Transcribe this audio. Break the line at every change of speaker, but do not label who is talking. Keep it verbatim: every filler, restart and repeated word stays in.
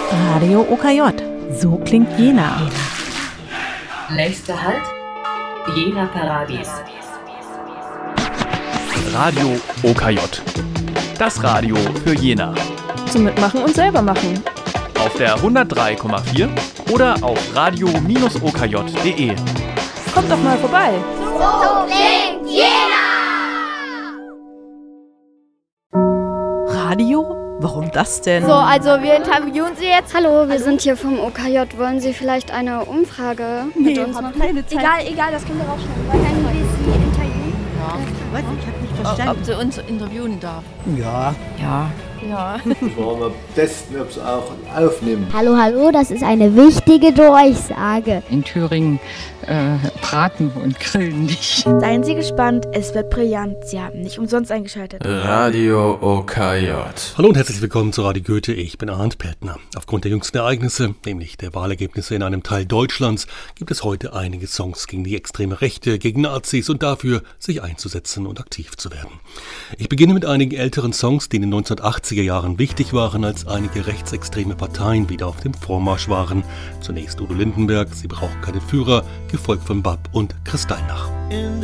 Radio O K J. So klingt Jena.
Nächster Halt, Jena Paradies.
Radio O K J. Das Radio für Jena.
Zum Mitmachen und selber machen.
Auf der hundertdrei Komma vier oder auf radio Bindestrich o k j punkt d e.
Kommt doch mal vorbei.
So klingt Jena!
Radio? Warum das denn?
So, also wir interviewen Sie jetzt.
Hallo, wir sind hier vom O K J. Wollen Sie vielleicht eine Umfrage mit
Nee,
uns
hab
machen?
keine Zeit. Egal, egal, das können wir rausschneiden. Können wir Sie interviewen?
Ja.
Was? Ich hab nicht
Ob,
verstanden.
ob sie uns interviewen darf.
Ja,
Ja. Ja.
wollen wir testen, ob es auch aufnehmen.
Hallo, hallo, das ist eine wichtige Durchsage.
In Thüringen äh, braten und grillen nicht.
Seien Sie gespannt, es wird brillant. Sie haben nicht umsonst eingeschaltet.
Radio O K J.
Hallo und herzlich willkommen zu Radio Goethe. Ich bin Arndt Peltner. Aufgrund der jüngsten Ereignisse, nämlich der Wahlergebnisse in einem Teil Deutschlands, gibt es heute einige Songs gegen die extreme Rechte, gegen Nazis und dafür, sich einzusetzen und aktiv zu werden. Ich beginne mit einigen älteren Songs, die in den neunzehnhundertachtziger Jahren wichtig waren, als einige rechtsextreme Parteien wieder auf dem Vormarsch waren. Zunächst Udo Lindenberg, Sie brauchen keine Führer, gefolgt von Bab und Kristallnach.